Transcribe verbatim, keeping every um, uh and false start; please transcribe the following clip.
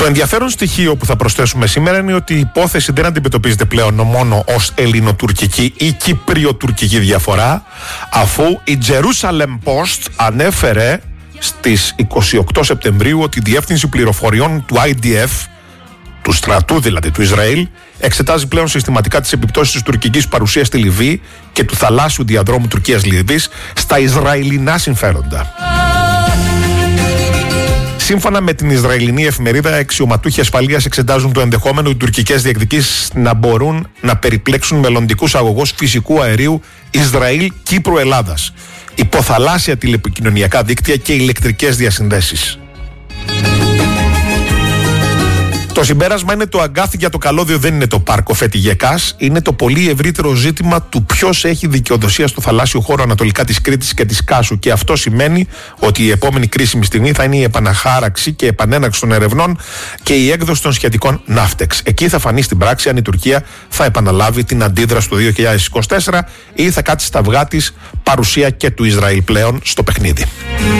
Το ενδιαφέρον στοιχείο που θα προσθέσουμε σήμερα είναι ότι η υπόθεση δεν αντιμετωπίζεται πλέον μόνο ως ελληνοτουρκική ή κυπριοτουρκική διαφορά, αφού η Jerusalem Post ανέφερε στις είκοσι οκτώ Σεπτεμβρίου ότι η Διεύθυνση Πληροφοριών του άι ντι εφ, του στρατού δηλαδή του Ισραήλ, εξετάζει πλέον συστηματικά τις επιπτώσεις της τουρκικής παρουσίας στη Λιβύη και του θαλάσσιου διαδρόμου Τουρκίας-Λιβύης στα Ισραηλινά συμφέροντα. Σύμφωνα με την Ισραηλινή εφημερίδα, αξιωματούχοι ασφαλείας εξετάζουν το ενδεχόμενο οι τουρκικές διεκδικήσεις να μπορούν να περιπλέξουν μελλοντικούς αγωγούς φυσικού αερίου Ισραήλ-Κύπρου-Ελλάδας, υποθαλάσσια τηλεπικοινωνιακά δίκτυα και ηλεκτρικές διασυνδέσεις. Το συμπέρασμα είναι το αγκάθι για το καλώδιο δεν είναι το πάρκο Φέτη Γεκάς, είναι το πολύ ευρύτερο ζήτημα του ποιος έχει δικαιοδοσία στο θαλάσσιο χώρο ανατολικά της Κρήτης και της Κάσου, και αυτό σημαίνει ότι η επόμενη κρίσιμη στιγμή θα είναι η επαναχάραξη και επανέναρξη των ερευνών και η έκδοση των σχετικών ναύτεξ. Εκεί θα φανεί στην πράξη αν η Τουρκία θα επαναλάβει την αντίδραση του δύο χιλιάδες είκοσι τέσσερα ή θα κάτσει στα αυγά της παρουσία και του Ισραήλ πλέον στο παιχνίδι.